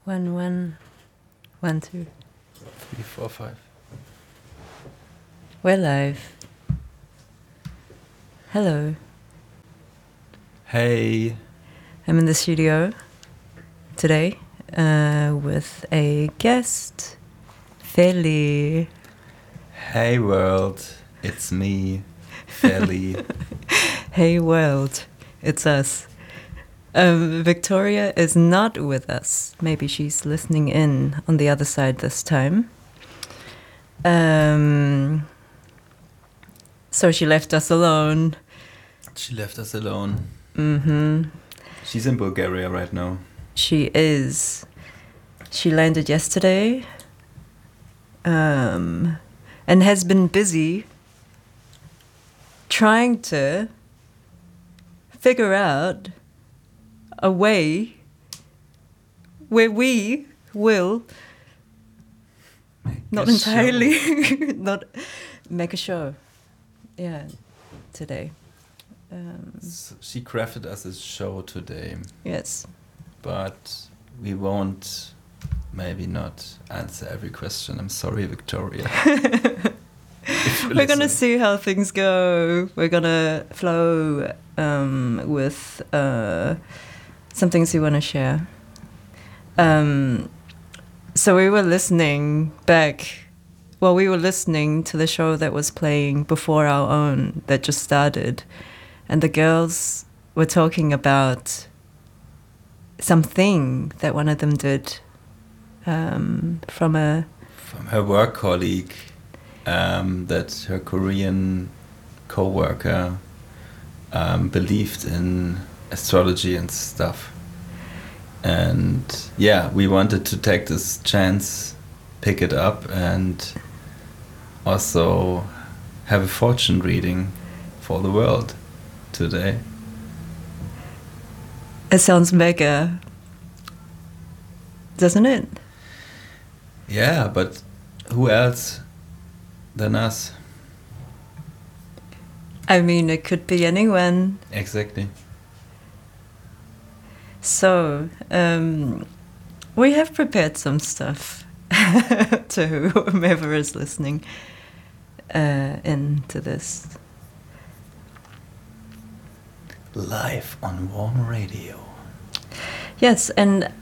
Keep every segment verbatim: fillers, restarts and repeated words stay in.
One, one, one, two. Three, four, five. We're live. Hello. Hey. I'm in the studio today uh, with a guest, Feli. Hey world, it's me, Feli. Hey world, it's us. Um, Victoria is not with us. Maybe she's listening in on the other side this time. Um, so she left us alone. She left us alone. Mm-hmm. She's in Bulgaria right now. She is. She landed yesterday. Um, and has been busy trying to figure out a way where we will Make not a entirely show. not make a show. Yeah, today. Um, So she crafted us a show today, yes. but we won't, maybe not answer every question. I'm sorry, Victoria. We're gonna see how things go. We're gonna flow um, with uh, some things we want to share. Um, so we were listening back. Well, we were listening to the show that was playing before our own that just started, and the girls were talking about something that one of them did um, from a From her work colleague, um, that her Korean co-worker um, believed in astrology and stuff. And yeah, we wanted to take this chance, pick it up, and also have a fortune reading for the world today. It sounds mega, doesn't it? Yeah, but who else than us? I mean, it could be anyone. Exactly. So, um, we have prepared some stuff to whomever is listening uh, into this. Live on Warm Radio. Yes, and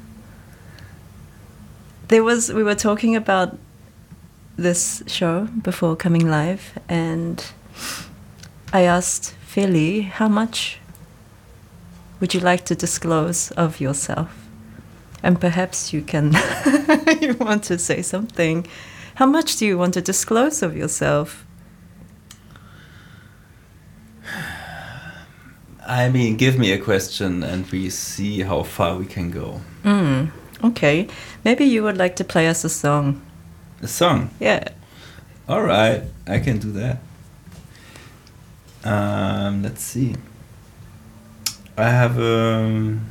there was we were talking about this show before coming live, and I asked Feli, how much would you like to disclose of yourself? And perhaps you can you want to say something. How much do you want to disclose of yourself? I mean, give me a question and we see how far we can go. Mm, okay. Maybe you would like to play us a song. A song? Yeah. All right, I can do that. Um, let's see. I have um.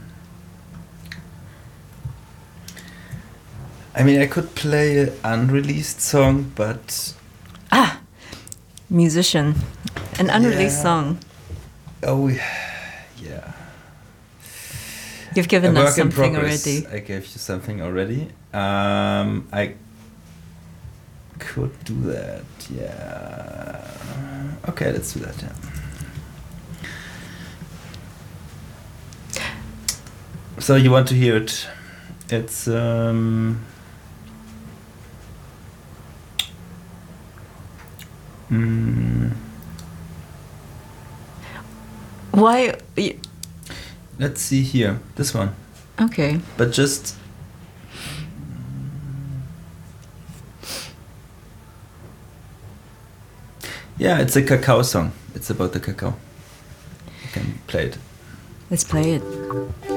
I mean, I could play an unreleased song, but Ah, musician. An unreleased Yeah. song. oh, yeah. You've given A us work in something progress. already. I gave you something already. Um, I could do that. Yeah. Okay, let's do that. Yeah. So you want to hear it? It's um. Mm, Why? y- let's see here. This one, Okay. but just. Yeah, it's a cacao song. It's about the cacao. You can play it. Let's play it.